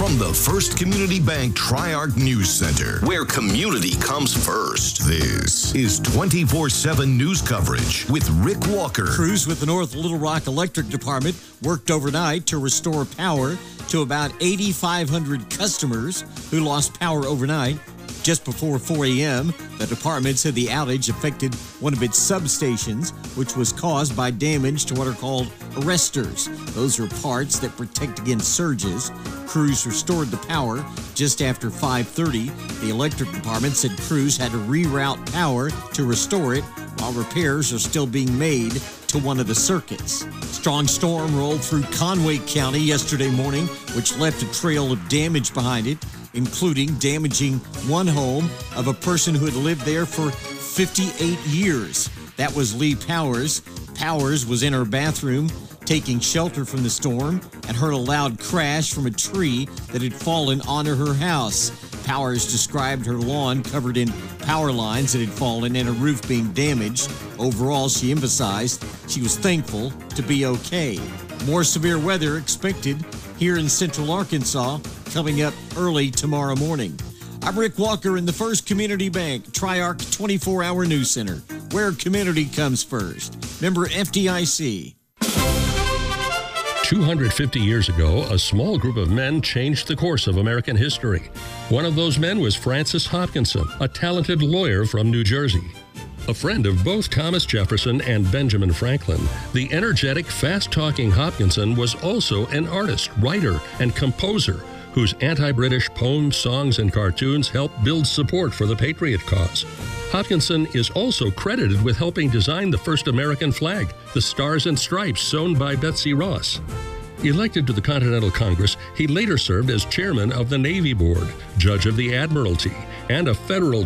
from the First Community Bank Tri-Arc News Center, where community comes first. This is 24/7 news coverage with Rick Walker. Crews with the North Little Rock Electric Department worked overnight to restore power to about 8,500 customers who lost power overnight. Just before 4 a.m., the department said the outage affected one of its substations, which was caused by damage to what are called arresters. Those are parts that protect against surges. Crews restored the power just after 5:30. The electric department said crews had to reroute power to restore it, while repairs are still being made to one of the circuits. Strong storm rolled through Conway County yesterday morning, which left a trail of damage behind it, including damaging one home of a person who had lived there for 58 years. That was Lee Powers. Powers was in her bathroom taking shelter from the storm and heard a loud crash from a tree that had fallen onto her house. Powers described her lawn covered in power lines that had fallen and a roof being damaged. Overall, she emphasized she was thankful to be okay. More severe weather expected here in central Arkansas coming up early tomorrow morning. I'm Rick Walker in the First Community Bank Tri-Arc 24-hour News Center, where community comes first. Member FDIC. 250 years ago, a small group of men changed the course of American history. One of those men was Francis Hopkinson, a talented lawyer from New Jersey. A friend of both Thomas Jefferson and Benjamin Franklin, the energetic, fast-talking Hopkinson was also an artist, writer, and composer whose anti-British poems, songs, and cartoons helped build support for the Patriot cause. Hopkinson is also credited with helping design the first American flag, the Stars and Stripes sewn by Betsy Ross. Elected to the Continental Congress, he later served as chairman of the Navy Board, judge of the Admiralty, and a federal